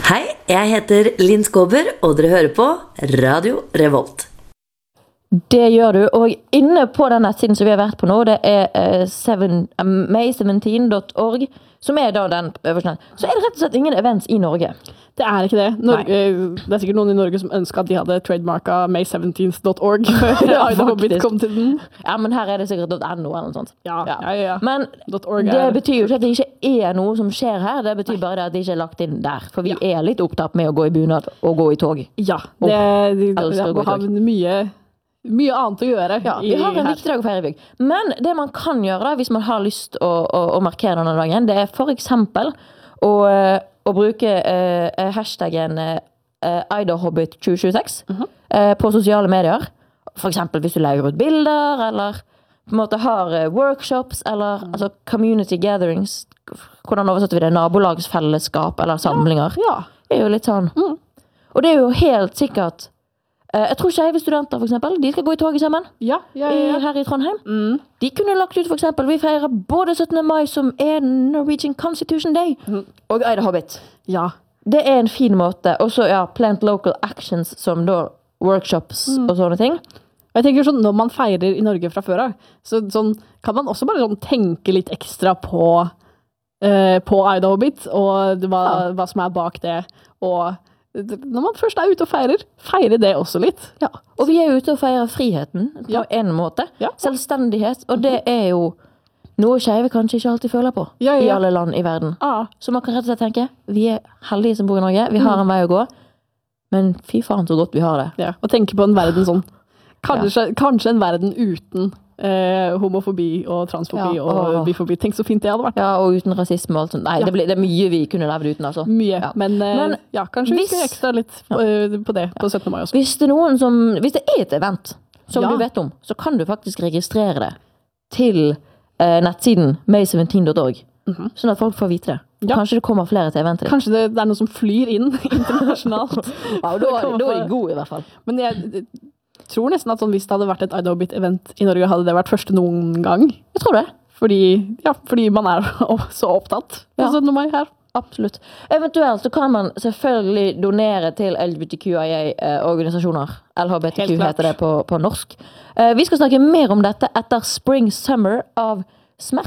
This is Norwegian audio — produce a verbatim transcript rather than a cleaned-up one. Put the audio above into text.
Hei, jeg heter Linn Skåber, og dere hører på Radio Revolt. Det gjør du, og inne på den nettsiden som vi har vært på nå, det er uh, may seventeen dot org, som er da den øverste. Så er det rett og slett ingen events i Norge. Det er ikke det. Norge, det er sikkert noen i Norge som ønsker at de hadde trademarket may seventeen dot org før ja, Hobbit kom til den. Ja, men her er det sikkert .no eller noe sånt. Ja, ja, ja. ja. Men det betyr jo ikke at det ikke er noe som skjer her, det betyr Nei. bare at det ikke er lagt inn der. For vi ja. er litt opptatt med å gå i bunad og gå i tog. Ja, det, det, det, det har mye... Mye annet å gjøre. Ja, vi har en viktig dag å feire i bygg. Men det man kan gjøre da, hvis man har lyst å, å, å markere denne dagen, det er for eksempel å, å bruke uh, hashtaggen uh, IdaHobbit tjue tjueseks uh-huh. uh, på sosiale medier. For eksempel hvis du legger ut bilder, eller på en måte har uh, workshops, eller uh. altså community gatherings. Hvordan oversetter vi det? Nabolagsfellesskap, eller samlinger. Ja. Ja. Det er jo litt sånn. Mm. Og det er jo helt sikkert jeg tror skeive studenter for eksempel, de skal gå i toget sammen ja, ja, ja. I, her i Trondheim. Mm. De kunne lagt ut for eksempel, vi feirer både syttende mai som er Norwegian Constitution Day, mm. og IdaHobbit. Ja. Det er en fin måte. Og så ja, Plant Local Actions som da workshops mm. og sånne ting. Jeg tenker sånn, når man feirer i Norge fra før av, så sånn, kan man også bare sånn, tenke litt ekstra på, uh, på IdaHobbit, og hva, ja. hva som er bak det, og når man først er ute og feirer, feirer det også litt. Ja, og vi er ute og feirer friheten på ja. en måte. Ja. Selvstendighet, og det er jo noe skeive kanskje ikke alltid føler på ja, ja. I alle land i verden. Ja. Så man kan rett og slett tenke, vi er heldige som bor i Norge, vi har en vei å gå, men fy faen så godt vi har det. Ja, og tenke på en verden sånn, kanskje, ja. kanskje en verden uten Eh, homofobi og transfobi ja, og, og bifobi. Tenk så fint det hadde vært. Ja, og uten rasisme og alt sånt. Nei, ja. det, ble, det er mye vi kunne levd uten, altså. Mye, ja. men, eh, men ja, kanskje hvis, vi skal ekstra litt på, ja. på det på syttende mai også. Hvis det er noen som, hvis det er et event som ja. du vet om, så kan du faktisk registrere det til eh, nettsiden may seventeen dot org, mm-hmm. sånn at folk får vite det. Ja. Kanskje det kommer flere til eventet. Kanskje det, det er noe som flyr inn internasjonalt. Ja, og da, da er de gode i hvert fall. Men jeg tror nesten at sånn, hvis det hadde vært et IdaHobbit-event i Norge, hadde det vært første noen gang. Jeg tror det. Fordi, ja, fordi man er så opptatt på ja. syttende mai her. Absolutt. Eventuelt så kan man selvfølgelig donere til L G B T Q I A-organisasjoner. L H B T Q heter det på, på norsk. Vi skal snakke mer om dette etter Spring Summer av Smert.